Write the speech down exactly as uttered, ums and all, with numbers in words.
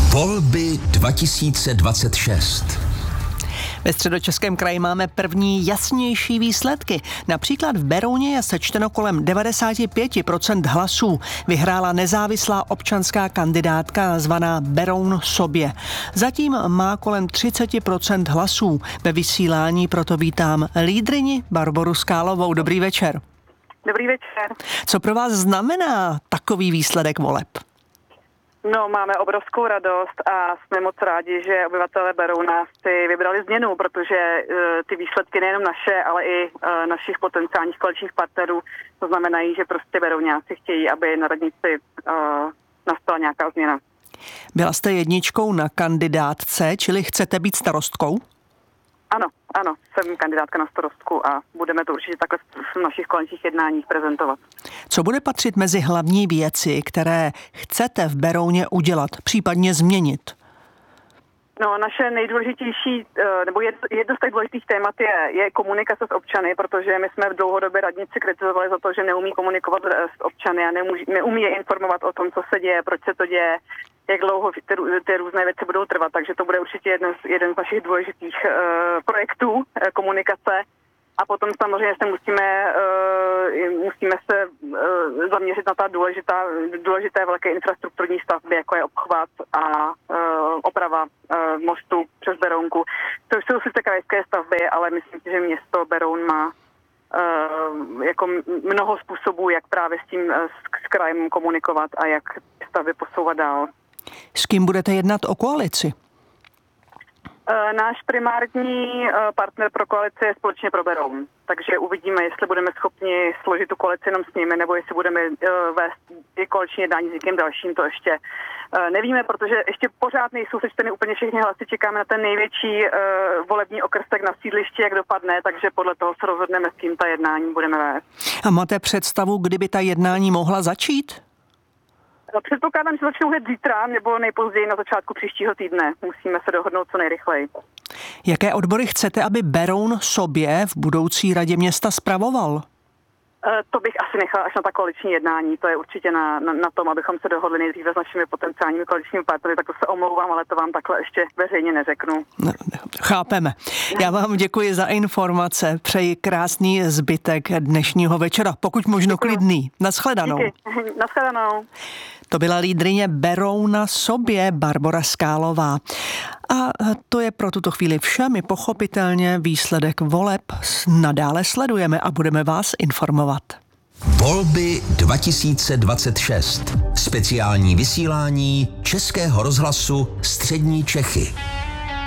Volby dva tisíce dvacet šest. Ve Středočeském kraji máme první jasnější výsledky. Například v Berouně je sečteno kolem devadesát pět procent hlasů. Vyhrála nezávislá občanská kandidátka nazvaná Beroun sobě. Zatím má kolem třicet procent hlasů. Ve vysílání proto vítám lídryni Barboru Skálovou. Dobrý večer. Dobrý večer. Co pro vás znamená takový výsledek voleb? No, máme obrovskou radost a jsme moc rádi, že obyvatelé Berouna si vybrali změnu, protože uh, ty výsledky nejenom naše, ale i uh, našich potenciálních koaličních partnerů, to znamenají, že prostě Berouňáci chtějí, aby na radnici uh, nastala nějaká změna. Byla jste jedničkou na kandidátce, čili chcete být starostkou? Ano, ano, jsem kandidátka na starostku a budeme to určitě takhle v našich koaličních jednáních prezentovat. Co bude patřit mezi hlavní věci, které chcete v Berouně udělat, případně změnit? No, naše nejdůležitější, nebo jedno z těch důležitých témat je, je komunikace s občany, protože my jsme v dlouhodobě radnici kritizovali za to, že neumí komunikovat s občany a neumí, neumí je informovat o tom, co se děje, proč se to děje, jak dlouho ty, ty různé věci budou trvat. Takže to bude určitě jeden z, jeden z našich důležitých uh, projektů uh, komunikace. A potom samozřejmě se musíme, uh, musíme se uh, zaměřit na ta důležitá, důležité velké infrastrukturní stavby, jako je obchvat a uh, oprava uh, mostu přes Berounku. To jsou sice krajské stavby, ale myslím si, že město Beroun má uh, jako mnoho způsobů, jak právě s tím uh, s, s krajem komunikovat a jak stavby posouvat dál. S kým budete jednat o koalici? Náš primární partner pro koalici je Společně pro Beroun, takže uvidíme, jestli budeme schopni složit tu koalici jenom s nimi, nebo jestli budeme vést i koaliční jednání s někým dalším, to ještě nevíme, protože ještě pořád nejsou sečteny úplně všechny hlasy, čekáme na ten největší volební okrsek na sídlišti, jak dopadne, takže podle toho se rozhodneme, s kým ta jednání budeme vést. A máte představu, kdyby ta jednání mohla začít? Předpokládám, že začnou hned zítra nebo nejpozději na začátku příštího týdne. Musíme se dohodnout co nejrychleji. Jaké odbory chcete, aby Beroun sobě v budoucí radě města spravoval? To bych asi nechala až na ta koaliční jednání. To je určitě na, na, na tom, abychom se dohodli nejdříve s našimi potenciálními koaličními partnery, tak to se omlouvám, ale to vám takhle ještě veřejně neřeknu. No, chápeme. Já vám děkuji za informace. Přeji krásný zbytek dnešního večera, pokud možno děkuji. Klidný. Naschledanou. Díky. Naschledanou. To byla lídryně Berouna sobě Barbora Skálová. A to je pro tuto chvíli vše. My pochopitelně výsledek voleb nadále sledujeme a budeme vás informovat. Volby dva tisíce dvacet šest. Speciální vysílání Českého rozhlasu Střední Čechy.